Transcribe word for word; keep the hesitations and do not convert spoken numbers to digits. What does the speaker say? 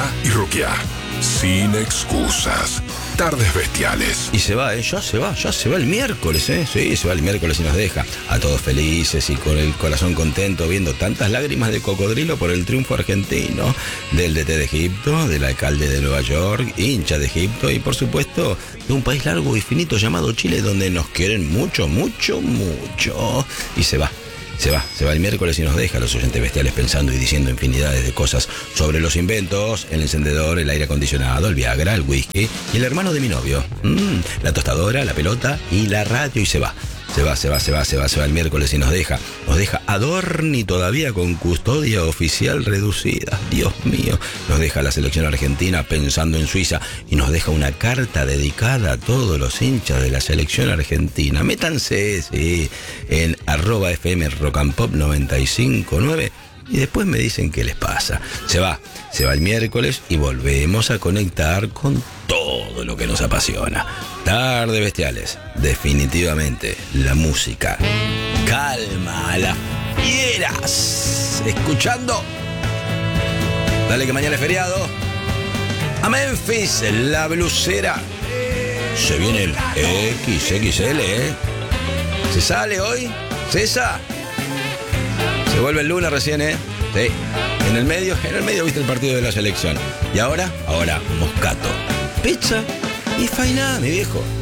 escuchá y roqueá. Sin excusas. Tardes Bestiales. Y se va, ¿eh? Ya se va, ya se va el miércoles, ¿eh? Sí, se va el miércoles y nos deja a todos felices y con el corazón contento viendo tantas lágrimas de cocodrilo por el triunfo argentino del D T de Egipto, del alcalde de Nueva York, hincha de Egipto y por supuesto de un país largo y finito llamado Chile donde nos quieren mucho, mucho, mucho. Y se va. Se va, se va el miércoles y nos deja a los oyentes bestiales pensando y diciendo infinidades de cosas sobre los inventos, el encendedor, el aire acondicionado, el Viagra, el whisky y el hermano de mi novio. Mm, la tostadora, la pelota y la radio y se va. Se va, se va, se va, se va, se va el miércoles y nos deja. Nos deja Adorni todavía con custodia oficial reducida. Dios mío. Nos deja la selección argentina pensando en Suiza y nos deja una carta dedicada a todos los hinchas de la selección argentina. Métanse, sí, en arroba fm rock and pop noventa y cinco punto nueve y después me dicen qué les pasa. Se va, se va el miércoles y volvemos a conectar con todo lo que nos apasiona. Tardes Bestiales, definitivamente la música calma a las fieras. Escuchando, dale que mañana es feriado. A Memphis, la blusera. Se viene el equis equis ele, ¿eh? ¿Se sale hoy? ¿Cesa? Se vuelve el lunes recién, ¿eh? Sí. En el medio, en el medio viste el partido de la selección. Y ahora, ahora, Moscato, pizza y fainá, mi viejo.